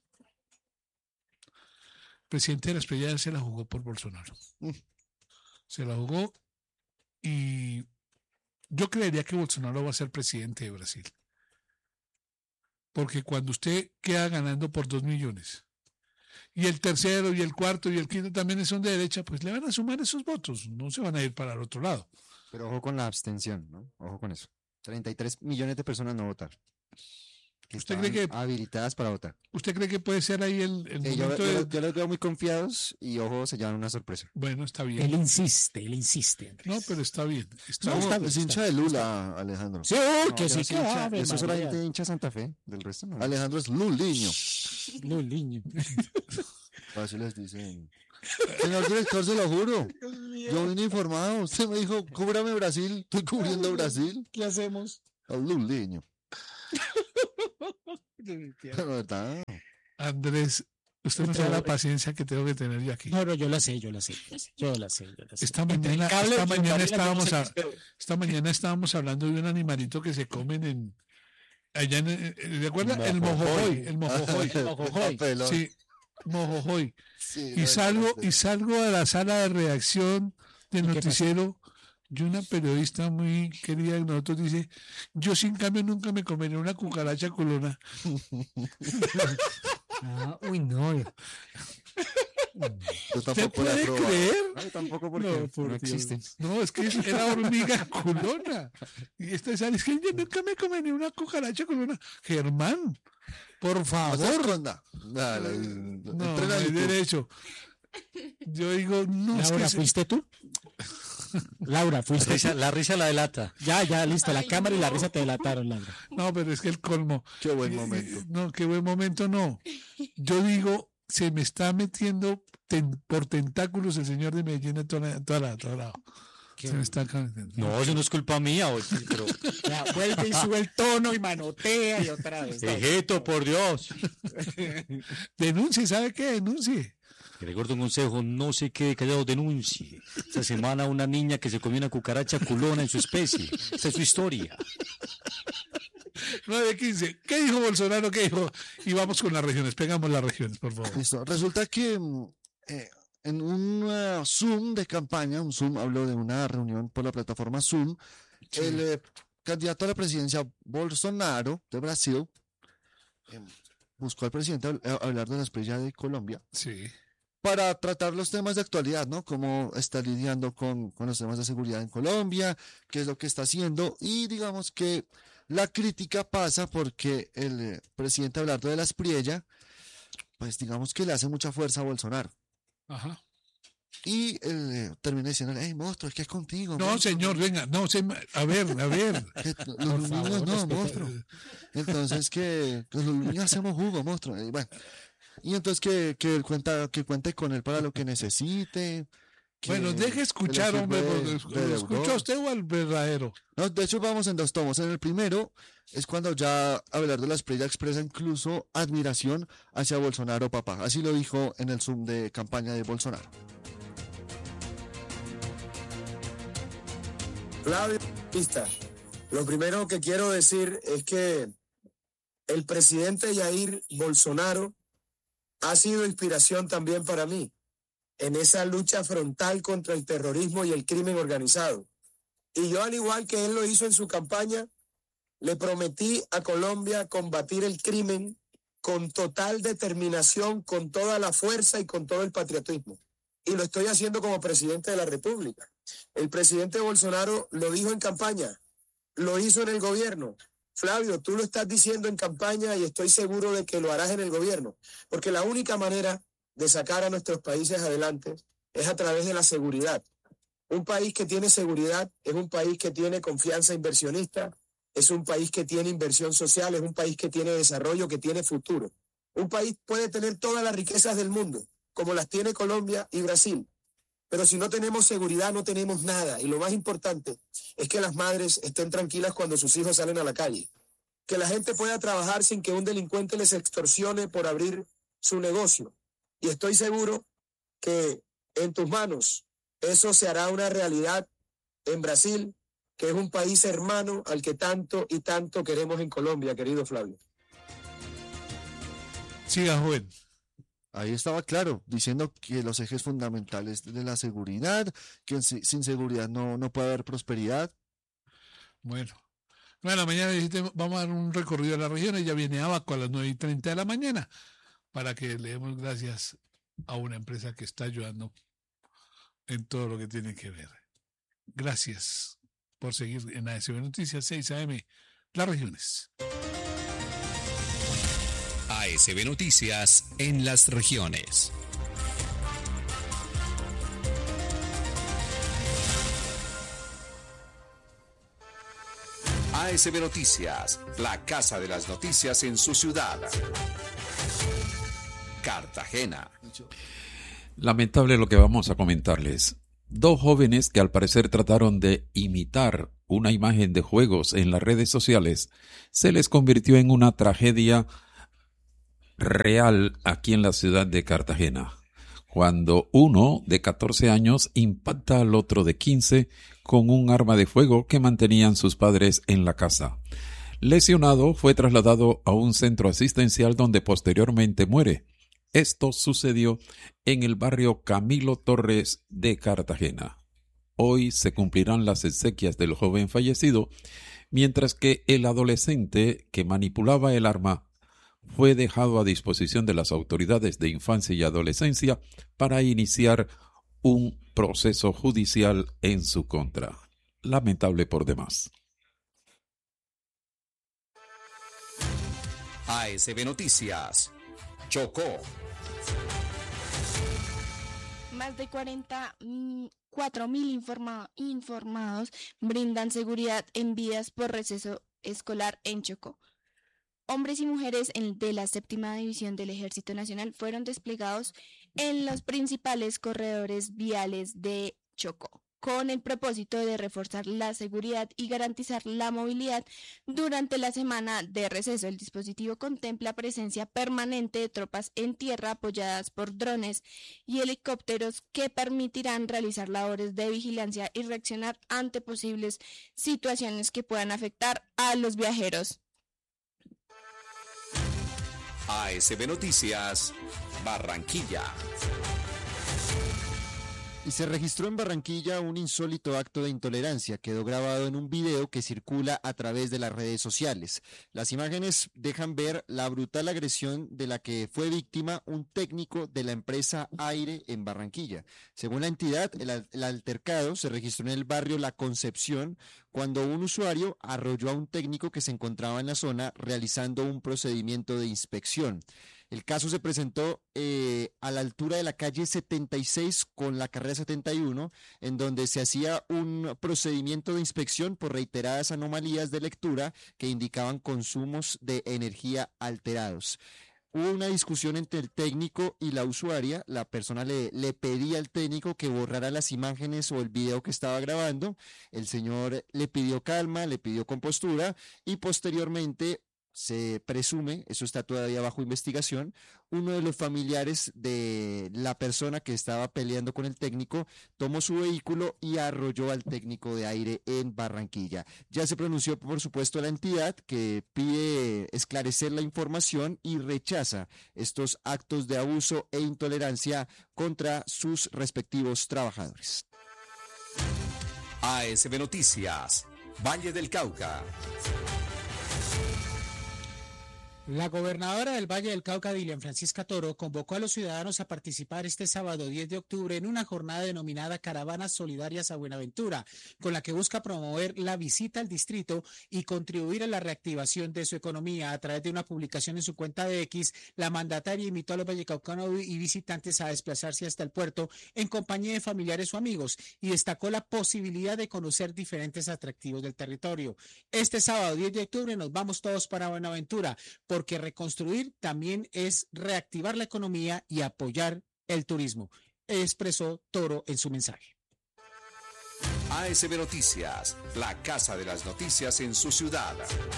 presidente de la Estrella se la jugó por Bolsonaro. Se la jugó y yo creería que Bolsonaro va a ser presidente de Brasil. Porque cuando usted queda ganando por dos millones y el tercero y el cuarto y el quinto también son de derecha, pues le van a sumar esos votos, no se van a ir para el otro lado. Pero ojo con la abstención, ¿no? Ojo con eso. treinta y tres millones de personas no votaron. Que ¿Usted cree estaban que- habilitadas para votar? ¿Usted cree que puede ser ahí el, el Sí, yo, momento yo- de... yo los veo muy confiados y ojo, se llevan una sorpresa. Bueno, está bien. Él insiste, él insiste, Andrés. No, pero está bien. Está No, bien. está bien, Es hincha de Lula, Alejandro. Sí, No, que yo sí, soy que hincha- ave Yo soy María. solamente hincha Santa Fe, del resto no. Alejandro es Luliño. Luliño. Así les dicen. Señor director, se lo juro. Yo vine informado. Usted me dijo, cúbrame Brasil. Estoy cubriendo Brasil. ¿Qué hacemos? Luleño. La verdad. Andrés, usted no sabe la paciencia que tengo que tener yo aquí. No, no, yo la sé, yo la sé. Yo la sé, yo la sé. Esta mañana, esta mañana estábamos a, esta mañana estábamos hablando de un animalito que se comen en allá en, ¿de acuerdo? El mojojoy, el mojojoy. Mojojoy. Sí, mojojoy. Sí, y salgo y salgo a la sala de redacción del noticiero y una periodista muy querida de nosotros dice, yo sin cambio nunca me comeré una cucaracha culona. Ah, uy, no. ¿Usted puede creer? No, tampoco porque no, por no existen. No, es que era hormiga culona. Y esta sale, es que yo nunca me comeré una cucaracha culona. Germán, por favor. Ronda. Dale, no, no hay derecho. Yo digo, no. Laura, es que ¿fuiste tú? Laura, fuiste la risa, la risa la delata. Ya, ya, listo, la Ay, cámara no. y la risa te delataron, Laura. No, pero es que el colmo. Qué buen momento. No, qué buen momento, no. Yo digo, se me está metiendo ten, por tentáculos el señor de Medellín a toda la, toda la, toda la se me está No, eso no es culpa mía, oye, pero ya, vuelve y sube el tono y manotea y otra vez. Ejeto, por Dios. Denuncie, ¿sabe qué? Denuncie. Le recuerdo un consejo, no se quede callado, denuncie. Esta semana una niña que se comió una cucaracha culona en su especie. Esta es su historia. nueve quince. ¿Qué dijo Bolsonaro? ¿Qué dijo? Y vamos con las regiones. Pegamos las regiones, por favor. Listo. Resulta que eh, en un uh, Zoom de campaña, un Zoom, hablo de una reunión por la plataforma Zoom, sí. el eh, candidato a la presidencia Bolsonaro de Brasil eh, buscó al presidente a, a hablar de la estrella de Colombia. Sí. Para tratar los temas de actualidad, ¿no? Cómo está lidiando con, con los temas de seguridad en Colombia, qué es lo que está haciendo, y digamos que la crítica pasa porque el eh, presidente Abelardo de la Espriella, pues digamos que le hace mucha fuerza a Bolsonaro. Ajá. Y él eh, termina diciendo, hey, monstruo, es que es contigo. No, monstruo. señor, venga, no, se, a ver, a ver. Los niños no, monstruo. Entonces que, que los niños hacemos jugo, monstruo. Y bueno. Y entonces que, que él cuenta, que cuente con él para lo que necesite. Que, bueno, deje escuchar, hombre, de, de ¿lo escucha usted o al verdadero? No, de hecho vamos en dos tomos. En el primero es cuando ya Abelardo de la Espriella expresa incluso admiración hacia Bolsonaro, papá. Así lo dijo en el Zoom de campaña de Bolsonaro. Flavio, lo primero que quiero decir es que el presidente Jair Bolsonaro ha sido inspiración también para mí en esa lucha frontal contra el terrorismo y el crimen organizado. Y yo, al igual que él lo hizo en su campaña, le prometí a Colombia combatir el crimen con total determinación, con toda la fuerza y con todo el patriotismo. Y lo estoy haciendo como presidente de la República. El presidente Bolsonaro lo dijo en campaña, lo hizo en el gobierno. Flavio, tú lo estás diciendo en campaña y estoy seguro de que lo harás en el gobierno, porque la única manera de sacar a nuestros países adelante es a través de la seguridad. Un país que tiene seguridad es un país que tiene confianza inversionista, es un país que tiene inversión social, es un país que tiene desarrollo, que tiene futuro. Un país puede tener todas las riquezas del mundo, como las tiene Colombia y Brasil, pero si no tenemos seguridad no tenemos nada. Y lo más importante es que las madres estén tranquilas cuando sus hijos salen a la calle, que la gente pueda trabajar sin que un delincuente les extorsione por abrir su negocio. Y estoy seguro que en tus manos eso se hará una realidad en Brasil, que es un país hermano al que tanto y tanto queremos en Colombia, querido Flavio. Siga, joven. Ahí estaba claro, diciendo que los ejes fundamentales de la seguridad, que sin seguridad no, no puede haber prosperidad. Bueno, bueno, mañana vamos a dar un recorrido a la región y ya viene Abaco a las nueve y treinta de la mañana para que le demos gracias a una empresa que está ayudando en todo lo que tiene que ver. Gracias por seguir en A S B Noticias seis A M, las regiones. A S B Noticias en las regiones. A S B Noticias, la casa de las noticias en su ciudad. Cartagena. Lamentable lo que vamos a comentarles. Dos jóvenes que al parecer trataron de imitar una imagen de juegos en las redes sociales se les convirtió en una tragedia real aquí en la ciudad de Cartagena, cuando uno de catorce años impacta al otro de quince con un arma de fuego que mantenían sus padres en la casa. Lesionado, fue trasladado a un centro asistencial donde posteriormente muere. Esto sucedió en el barrio Camilo Torres de Cartagena. Hoy se cumplirán las exequias del joven fallecido, mientras que el adolescente que manipulaba el arma fue dejado a disposición de las autoridades de infancia y adolescencia para iniciar un proceso judicial en su contra. Lamentable por demás. A S B Noticias, Chocó. Más de cuarenta y cuatro mil informa- informados brindan seguridad en vías por receso escolar en Chocó. Hombres y mujeres en- de la séptima división del Ejército Nacional fueron desplegados en los principales corredores viales de Chocó, con el propósito de reforzar la seguridad y garantizar la movilidad durante la semana de receso. El dispositivo contempla presencia permanente de tropas en tierra apoyadas por drones y helicópteros que permitirán realizar labores de vigilancia y reaccionar ante posibles situaciones que puedan afectar a los viajeros. A S B Noticias, Barranquilla. Y se registró en Barranquilla un insólito acto de intolerancia. Quedó grabado en un video que circula a través de las redes sociales. Las imágenes dejan ver la brutal agresión de la que fue víctima un técnico de la empresa Aire en Barranquilla. Según la entidad, el, al- el altercado se registró en el barrio La Concepción, cuando un usuario arrolló a un técnico que se encontraba en la zona realizando un procedimiento de inspección. El caso se presentó eh, a la altura de la calle setenta y seis con la carrera setenta y uno, en donde se hacía un procedimiento de inspección por reiteradas anomalías de lectura que indicaban consumos de energía alterados. Hubo una discusión entre el técnico y la usuaria. La persona le, le pedía al técnico que borrara las imágenes o el video que estaba grabando. El señor le pidió calma, le pidió compostura y posteriormente se presume, eso está todavía bajo investigación, uno de los familiares de la persona que estaba peleando con el técnico tomó su vehículo y arrolló al técnico de Aire en Barranquilla. Ya se pronunció, por supuesto, la entidad que pide esclarecer la información y rechaza estos actos de abuso e intolerancia contra sus respectivos trabajadores. A S B Noticias, Valle del Cauca. La gobernadora del Valle del Cauca, Dilian Francisca Toro, convocó a los ciudadanos a participar este sábado diez de octubre en una jornada denominada Caravanas Solidarias a Buenaventura, con la que busca promover la visita al distrito y contribuir a la reactivación de su economía. A través de una publicación en su cuenta de X, la mandataria invitó a los vallecaucanos y visitantes a desplazarse hasta el puerto en compañía de familiares o amigos y destacó la posibilidad de conocer diferentes atractivos del territorio. Este sábado diez de octubre nos vamos todos para Buenaventura, porque reconstruir también es reactivar la economía y apoyar el turismo, expresó Toro en su mensaje. A S B Noticias, la casa de las noticias en su ciudad.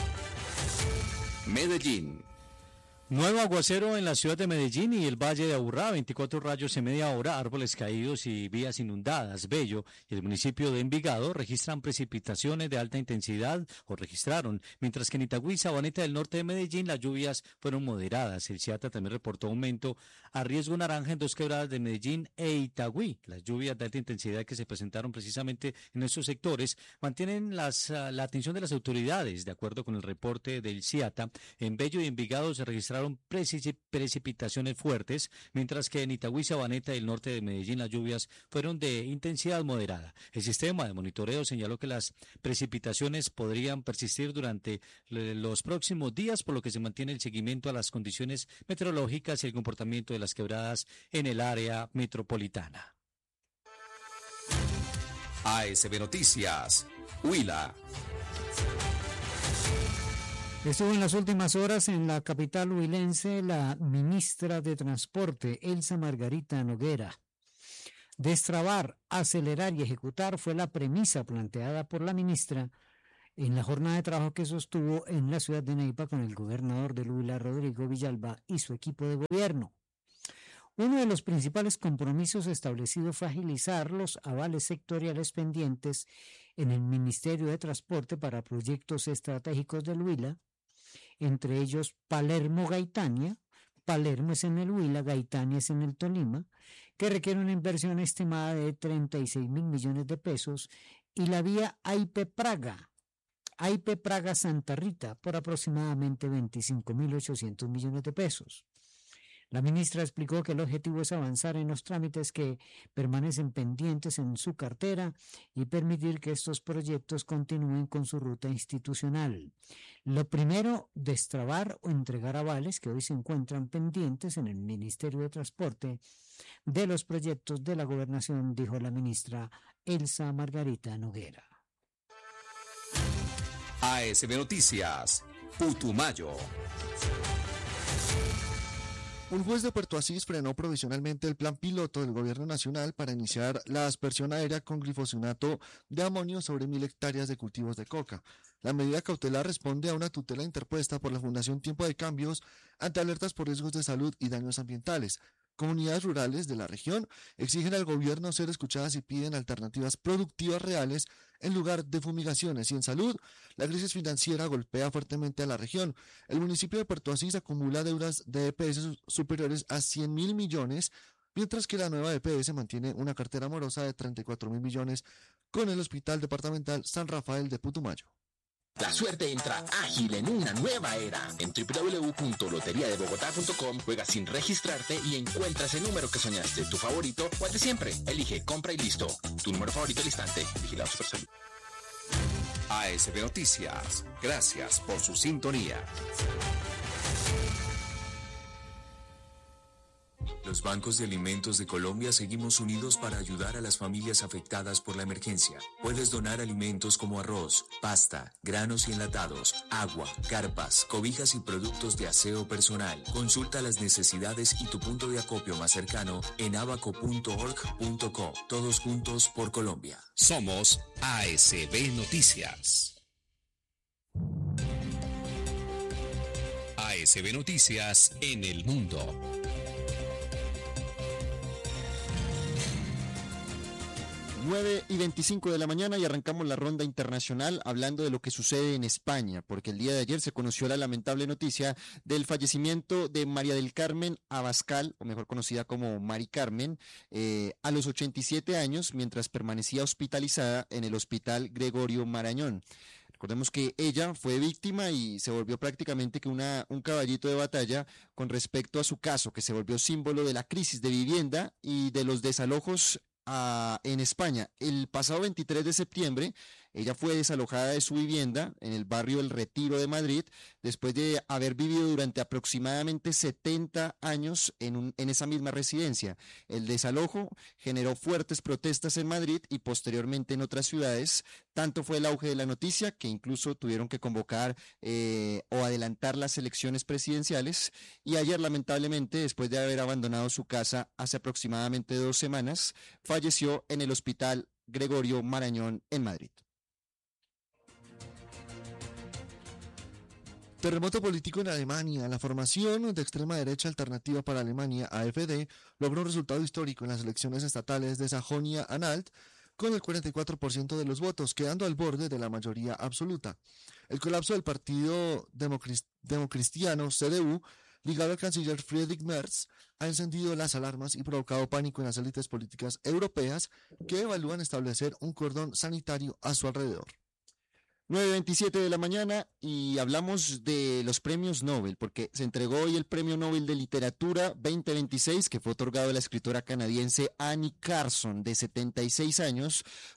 Medellín. Nuevo aguacero en la ciudad de Medellín y el Valle de Aburrá, veinticuatro rayos en media hora, árboles caídos y vías inundadas. Bello y el municipio de Envigado registran precipitaciones de alta intensidad o registraron, mientras que en Itagüí, Sabaneta del norte de Medellín, las lluvias fueron moderadas. El CIATA también reportó aumento a riesgo naranja en dos quebradas de Medellín e Itagüí. Las lluvias de alta intensidad que se presentaron precisamente en estos sectores mantienen las, uh, la atención de las autoridades. De acuerdo con el reporte del CIATA, en Bello y Envigado se registraron precipitaciones fuertes, mientras que en Itagüí, Sabaneta y el norte de Medellín las lluvias fueron de intensidad moderada. El sistema de monitoreo señaló que las precipitaciones podrían persistir durante los próximos días, por lo que se mantiene el seguimiento a las condiciones meteorológicas y el comportamiento de las quebradas en el área metropolitana. A S B Noticias, Huila. Estuvo en las últimas horas en la capital huilense la ministra de Transporte, Elsa Margarita Noguera. Destrabar, acelerar y ejecutar fue la premisa planteada por la ministra en la jornada de trabajo que sostuvo en la ciudad de Neiva con el gobernador del Huila, Rodrigo Villalba, y su equipo de gobierno. Uno de los principales compromisos establecidos fue agilizar los avales sectoriales pendientes en el Ministerio de Transporte para proyectos estratégicos del Huila, entre ellos Palermo-Gaitania. Palermo es en el Huila, Gaitania es en el Tolima, que requiere una inversión estimada de treinta y seis mil millones de pesos, y la vía Aipe-Praga, Aipe-Praga-Santa Rita, por aproximadamente veinticinco mil ochocientos millones de pesos. La ministra explicó que el objetivo es avanzar en los trámites que permanecen pendientes en su cartera y permitir que estos proyectos continúen con su ruta institucional. Lo primero, destrabar o entregar avales que hoy se encuentran pendientes en el Ministerio de Transporte de los proyectos de la gobernación, dijo la ministra Elsa Margarita Noguera. A S B Noticias, Putumayo. Un juez de Puerto Asís frenó provisionalmente el plan piloto del gobierno nacional para iniciar la aspersión aérea con glifosinato de amonio sobre mil hectáreas de cultivos de coca. La medida cautelar responde a una tutela interpuesta por la Fundación Tiempo de Cambios ante alertas por riesgos de salud y daños ambientales. Comunidades rurales de la región exigen al gobierno ser escuchadas y piden alternativas productivas reales en lugar de fumigaciones. Y en salud, la crisis financiera golpea fuertemente a la región. El municipio de Puerto Asís acumula deudas de E P S superiores a cien mil millones, mientras que la nueva E P S mantiene una cartera morosa de treinta y cuatro mil millones con el Hospital Departamental San Rafael de Putumayo. La suerte entra ágil en una nueva era. En doble u doble u doble u punto lotería de bogotá punto com juegas sin registrarte y encuentras el número que soñaste, tu favorito o el de siempre. Elige, compra y listo. Tu número favorito al instante. Vigilado Supersalud. A S B Noticias, gracias por su sintonía. Los bancos de alimentos de Colombia seguimos unidos para ayudar a las familias afectadas por la emergencia. Puedes donar alimentos como arroz, pasta, granos y enlatados, agua, carpas, cobijas y productos de aseo personal. Consulta las necesidades y tu punto de acopio más cercano en abaco punto org punto co. Todos juntos por Colombia. Somos A S B Noticias. A S B Noticias en el mundo. nueve y veinticinco de la mañana y arrancamos la ronda internacional hablando de lo que sucede en España, porque el día de ayer se conoció la lamentable noticia del fallecimiento de María del Carmen Abascal, o mejor conocida como Mari Carmen, eh, a los ochenta y siete años, mientras permanecía hospitalizada en el Hospital Gregorio Marañón. Recordemos que ella fue víctima y se volvió prácticamente que una, un caballito de batalla con respecto a su caso, que se volvió símbolo de la crisis de vivienda y de los desalojos A, en España. El pasado veintitrés de septiembre ella fue desalojada de su vivienda en el barrio El Retiro de Madrid después de haber vivido durante aproximadamente setenta años en, un, en esa misma residencia. El desalojo generó fuertes protestas en Madrid y posteriormente en otras ciudades. Tanto fue el auge de la noticia que incluso tuvieron que convocar eh, o adelantar las elecciones presidenciales, y ayer lamentablemente, después de haber abandonado su casa hace aproximadamente dos semanas, falleció en el Hospital Gregorio Marañón en Madrid. Terremoto político en Alemania. La formación de extrema derecha alternativa para Alemania, A F D, logró un resultado histórico en las elecciones estatales de Sajonia-Anhalt con el cuarenta y cuatro por ciento de los votos, quedando al borde de la mayoría absoluta. El colapso del partido Democrist- democristiano C D U, ligado al canciller Friedrich Merz, ha encendido las alarmas y provocado pánico en las élites políticas europeas que evalúan establecer un cordón sanitario a su alrededor. nueve y veintisiete de la mañana y hablamos de los premios Nobel, porque se entregó hoy el Premio Nobel de Literatura veinte veintiséis, que fue otorgado a la escritora canadiense Annie Carson, de setenta y seis años,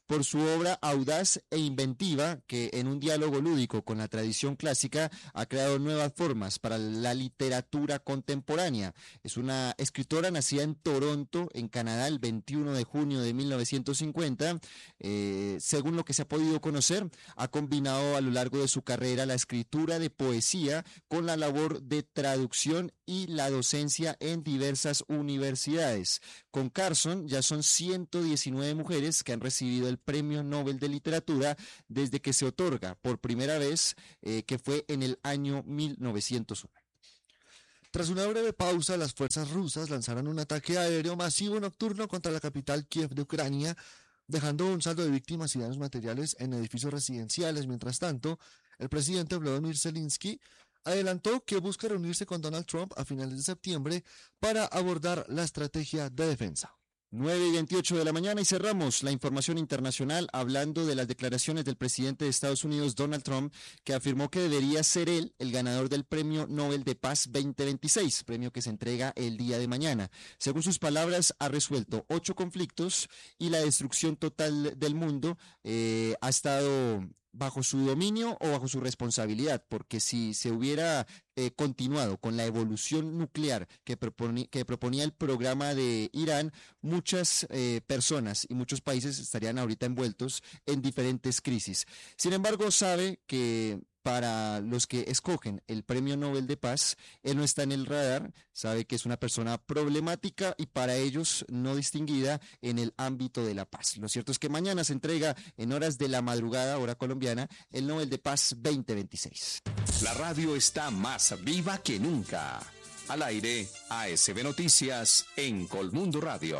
por su obra audaz e inventiva que en un diálogo lúdico con la tradición clásica ha creado nuevas formas para la literatura contemporánea. Es una escritora nacida en Toronto, en Canadá, el veintiuno de junio de mil novecientos cincuenta. Eh, según lo que se ha podido conocer, ha combinado a lo largo de su carrera la escritura de poesía con la labor de traducción y la docencia en diversas universidades. Con Carson ya son ciento diecinueve mujeres que han recibido el Premio Nobel de Literatura desde que se otorga por primera vez, eh, que fue en el año mil novecientos uno. Tras una breve pausa, las fuerzas rusas lanzaron un ataque aéreo masivo nocturno contra la capital Kiev de Ucrania, dejando un saldo de víctimas y daños materiales en edificios residenciales. Mientras tanto, el presidente Volodymyr Zelensky adelantó que busca reunirse con Donald Trump a finales de septiembre para abordar la estrategia de defensa. nueve y veintiocho de la mañana y cerramos la información internacional hablando de las declaraciones del presidente de Estados Unidos, Donald Trump, que afirmó que debería ser él el ganador del Premio Nobel de Paz veinte veintiséis, premio que se entrega el día de mañana. Según sus palabras, ha resuelto ocho conflictos y la destrucción total del mundo eh, ha estado bajo su dominio o bajo su responsabilidad, porque si se hubiera eh, continuado con la evolución nuclear que, proponi- que proponía el programa de Irán, muchas eh, personas y muchos países estarían ahorita envueltos en diferentes crisis. Sin embargo, sabe que para los que escogen el Premio Nobel de Paz, él no está en el radar, sabe que es una persona problemática y para ellos no distinguida en el ámbito de la paz. Lo cierto es que mañana se entrega en horas de la madrugada, hora colombiana, el Nobel de Paz veinte veintiséis. La radio está más viva que nunca. Al aire, A S B Noticias en Colmundo Radio.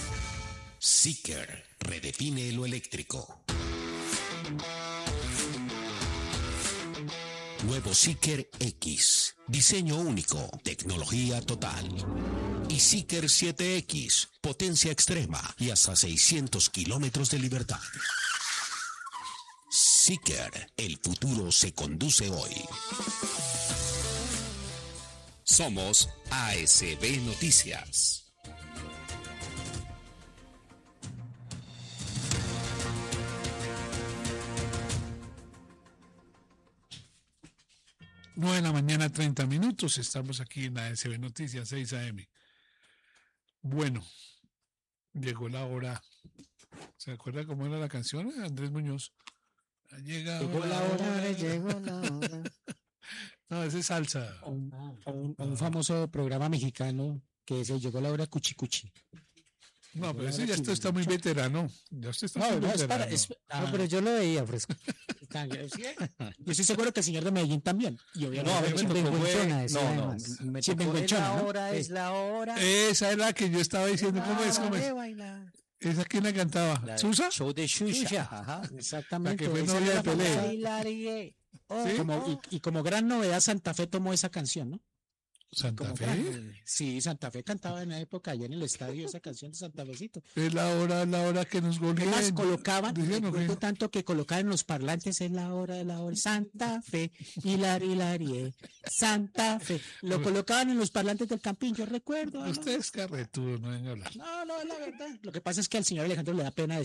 Seeker redefine lo eléctrico. Nuevo Seeker X, diseño único, tecnología total. Y Seeker siete X, potencia extrema y hasta seiscientos kilómetros de libertad. Seeker, el futuro se conduce hoy. Somos A S B Noticias. nueve de la mañana, treinta minutos. Estamos aquí en A S B Noticias, seis A M. Bueno, llegó la hora. ¿Se acuerda cómo era la canción? Andrés Muñoz. Llega Llegó la hora, llegó la hora. No, esa es salsa. Un, un, un famoso programa mexicano que se llegó la hora cuchi cuchi. No, pero ese ya esto está muy veterano. Ya usted está No, muy no, es veterano. para, es, ah, No, pero yo lo veía fresco. yo estoy seguro que el señor de Medellín también. Y obviamente No, a ver, me tocó fue- no, no, no, no, me Siempre tocó enconchona, la ¿no? hora, es Sí. la hora. Esa es la que yo estaba diciendo. ¿Cómo es? ¿Cómo es? ¿Esa quién la cantaba? La de ¿Susa? Show de Shusha. Shusha, ajá, exactamente. La que fue esa novia era de la Pelé. famosa. Bailaré. Oh, ¿Sí? Como- oh. y, y como gran novedad, Santa Fe tomó esa canción, ¿no? ¿Santa Como Fe? gran- sí, Santa Fe cantaba en la época allá en el estadio esa canción de Santa Fecito. Es la hora, la hora que nos ¿Qué goleen. más colocaban? Decían, ¿o qué? Recuerdo tanto que colocaban en los parlantes en la hora de la hora. Santa Fe, hilar, hilarie, Santa Fe. Lo colocaban en los parlantes del Campín, yo recuerdo. ¿no? Usted es carretudo, no venga a hablar. No, no, es la verdad. Lo que pasa es que al señor Alejandro le da pena